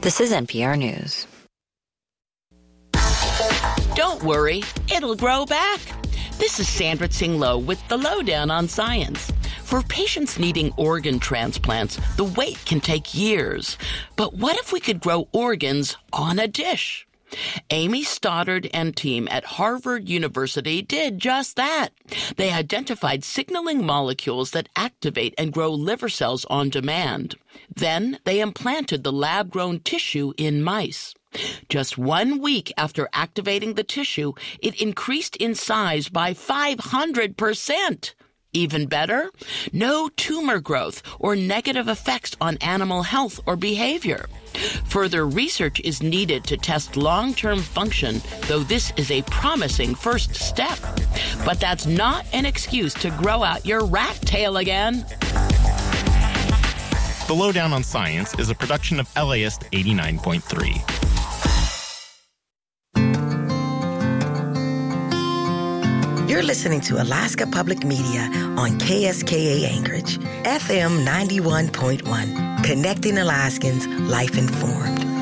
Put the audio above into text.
This is NPR News. Don't worry, it'll grow back. This is Sandra Tsing Loh with the Lowdown on Science. For patients needing organ transplants, the wait can take years. But what if we could grow organs on a dish? Amy Stoddard and team at Harvard University did just that. They identified signaling molecules that activate and grow liver cells on demand. Then they implanted the lab-grown tissue in mice. Just 1 week after activating the tissue, it increased in size by 500%. Even better, no tumor growth or negative effects on animal health or behavior. Further research is needed to test long-term function, though this is a promising first step. But that's not an excuse to grow out your rat tail again. The Lowdown on Science is a production of LAist 89.3. You're listening to Alaska Public Media on KSKA Anchorage, FM 91.1, connecting Alaskans, life informed.